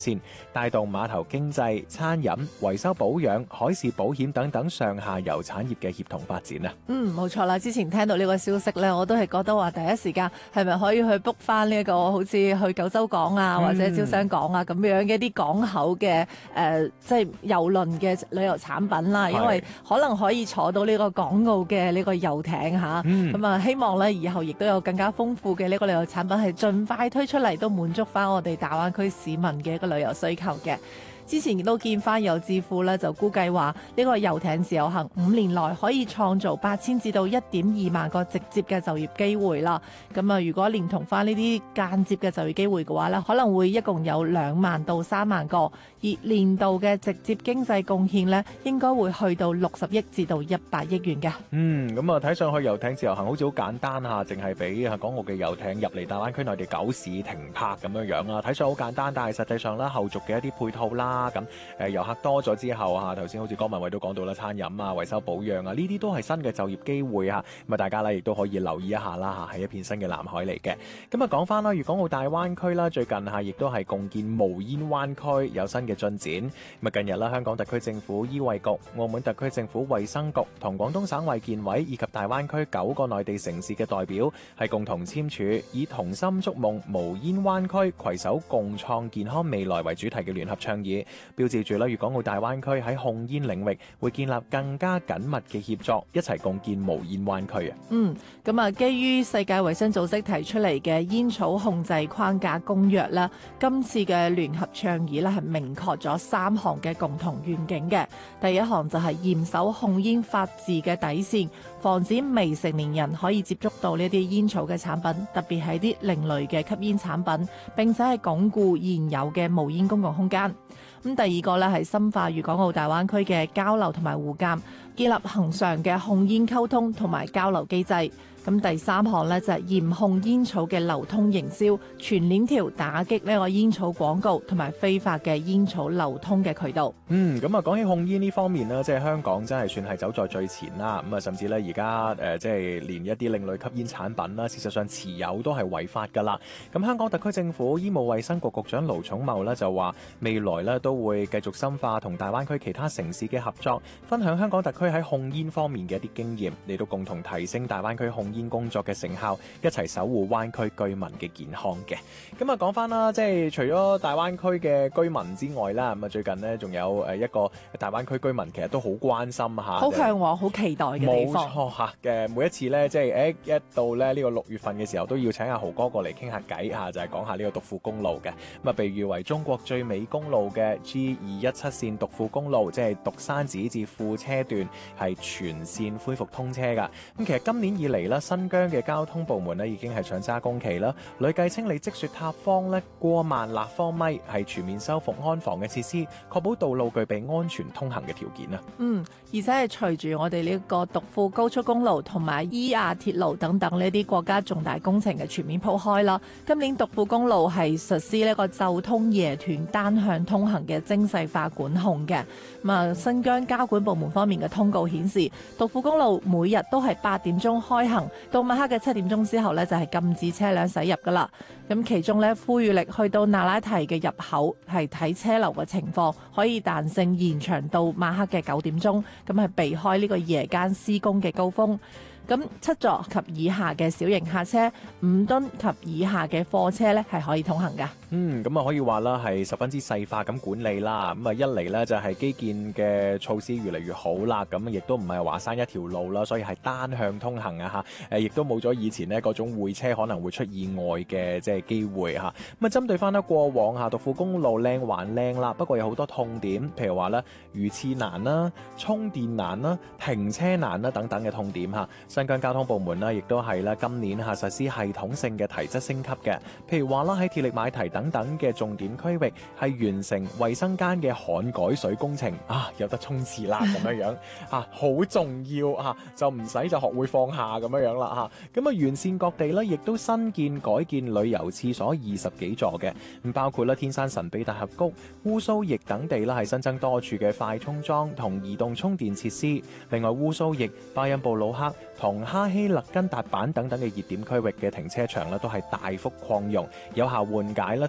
線，帶動碼頭經濟、餐飲、維修保養、海事保險等等上下游產業嘅協同發展啊。 冇錯啦，之前聽到呢個消息呢，我都係覺得話第一時間係咪可以去 book 翻呢一個好似去九州港啊，或者招商港啊咁樣嘅一啲港口嘅即係郵輪嘅旅遊產品啦，因為可能可以坐到呢個港澳嘅呢個遊艇嚇，咁啊希望呢以後亦都有更加豐富嘅呢個旅遊產品係盡快推出嚟，都滿足翻我哋大灣區市民嘅一個旅遊需求嘅。之前亦都見翻有智庫咧，就估計話呢個遊艇自由行5年內可以創造8000至到1.2萬個直接嘅就業機會啦。咁啊，如果連同翻呢啲間接嘅就業機會嘅話咧，可能會一共有2萬到3萬個，而年度嘅直接經濟貢獻咧，應該會去到60億至到100億元嘅。 咁啊睇上去遊艇自由行好似好簡單嚇，淨係俾港澳嘅遊艇入嚟大灣區內地9市停泊咁樣樣啦，睇上好簡單，但係實際上咧後續嘅一啲配套啦。咁遊客多咗之後頭先好似江文偉都講到啦，餐飲啊、維修保養啊，呢啲都係新嘅就業機會咁啊，大家咧亦都可以留意一下啦係一片新嘅藍海嚟嘅。咁啊講翻啦，粵港澳大灣區啦，最近亦都係共建無煙灣區有新嘅進展。咁啊近日啦，香港特區政府醫衛局、澳門特區政府衛生局同廣東省衛健委以及大灣區9個內地城市嘅代表係共同簽署以同心築夢無煙灣區攜手共創健康未來為主題嘅聯合倡議，標誌住粵港澳大灣區喺控煙領域會建立更加緊密嘅協作，一齊共建無煙灣區啊！ 咁啊，基於世界衛生組織提出嚟嘅煙草控制框架公約啦，今次嘅聯合倡議咧係明確咗3項嘅共同願景嘅。第一項就係嚴守控煙法治嘅底線，防止未成年人可以接觸到呢啲煙草嘅產品，特別係啲另類嘅吸煙產品，並且係鞏固現有嘅無煙公共空間。咁第二個咧係深化粵港澳大灣區嘅交流同埋互鑑，建立恆常嘅控煙溝通同埋交流機制。咁第三項呢，就係嚴控煙草嘅流通營銷，全鏈條打擊呢個煙草廣告同埋非法嘅煙草流通嘅渠道。 咁啊講起控煙呢方面呢，即係香港真係算係走在最前啦。咁啊甚至呢而家即係連一啲另類吸煙產品啦，事實上持有都係違法㗎啦。咁香港特區政府醫務衛生局局長盧寵茂呢就話，未來呢都會繼續深化同大灣區其他城市嘅合作，分享香港特區喺控煙方面嘅一啲經驗，嚟到共同提升大灣區控煙工作嘅成效，一齊守護灣區居民嘅健康嘅。咁啊講翻啦，即係除咗大灣區嘅居民之外啦，咁啊最近呢仲有一個大灣區居民其實都好關心下， 好向往、好期待嘅地方。 冇錯嘅，每一次呢，即係一到咧呢個6月份嘅時候，都要請阿豪哥過嚟傾下偈就係講下呢個獨富公路嘅。咁啊被譽為中國最美公路嘅 G217 線獨富公路，即係獨山寺至富車段係全線恢復通車噶。咁其實今年以嚟呢，新疆嘅交通部門呢已經係搶揸工期啦，累計清理積雪塌方呢過萬立方米，係全面修復安防嘅設施，確保道路具備安全通行嘅條件啊。 而且係隨住我哋呢個獨富高速公路同埋伊亞鐵路等等呢啲國家重大工程嘅全面鋪開啦，今年獨富公路係實施呢個就通夜段單向通行嘅精細化管控嘅。新疆交管部門方面嘅通告顯示，獨富公路每日都係8點鐘開行，到晚黑嘅7點鐘之後呢，就係禁止車輛駛入噶啦。咁其中呢，呼籲力去到那拉提嘅入口係睇車流嘅情況，可以彈性延長到晚黑嘅9點鐘，咁係避開呢個夜間施工嘅高峰。咁7座及以下嘅小型客車、5噸及以下嘅貨車呢，係可以通行噶。 咁啊可以話啦，係十分之細化咁管理啦。咁啊一嚟呢，就係基建嘅措施越嚟越好啦，咁亦都唔係華山一條路啦，所以係單向通行啊嚇。亦都冇咗以前呢嗰種會車可能會出意外嘅即係機會嚇。咁啊針對翻呢過往獨富公路靚還靚啦，不過有好多痛點，譬如話呢魚翅難啦、充電難啦、停車難啦等等嘅痛點嚇。新疆交通部門呢亦都係啦今年實施系統性嘅提質升級嘅，譬如話啦喺鐵力馬蹄等等嘅重點區域係完成衛生間嘅焊改水工程有得沖廁啦咁樣好重要就唔使就學會放下咁樣啦咁完善各地呢亦都新建改建旅遊廁所20幾座嘅，咁包括天山神秘大峽谷、烏蘇翼等地啦係新增多處嘅快充樁同移動充電設施。另外烏蘇翼、巴音布魯克同哈希勒根達板等等嘅熱點區域嘅停車場都係大幅擴容，有效緩解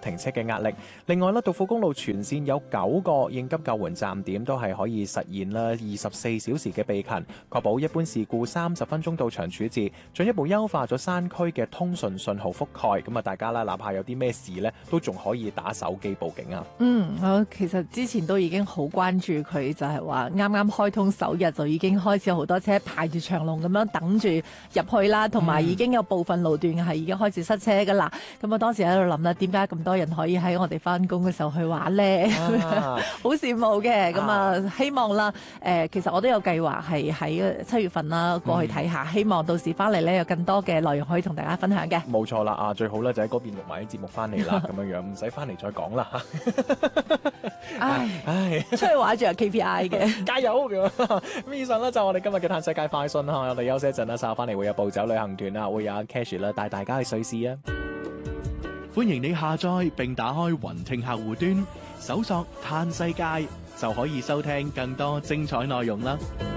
停車嘅壓力。另外咧，道富公路全線有9個應急救援站點都係可以實現啦24小時嘅備勤，確保一般事故30分鐘到場處置，進一步優化咗山區嘅通訊信號覆蓋。咁啊，大家啦，哪怕有啲咩事呢，都仲可以打手機報警啊。 我其實之前都已經好關注佢，就係話啱啱開通首日就已經開始有好多車排住長龍咁樣等住入去啦，同埋已經有部分路段係已經開始塞車噶啦。咁我當時喺度諗啦，點解咁多人可以喺我哋翻工嘅時候去玩呢？好羨慕嘅。咁希望啦，其實我都有計劃係喺7月份啦過去睇下，希望到時翻嚟咧有更多嘅內容可以同大家分享嘅。 冇錯啦，最好咧就喺嗰邊錄埋啲節目翻嚟啦，咁樣唔使翻嚟再講啦。 唉，出去玩仲有 KPI 嘅， 加油咁。咁以上咧就我哋今日嘅嘆世界快訊啦，我哋休息一陣啦，稍後翻嚟會有步走旅行團啦，會有阿 Cash 啦帶大家去瑞士啊。 歡迎你下載並打開雲聽客戶端，搜索嘆世界就可以收聽更多精彩內容啦。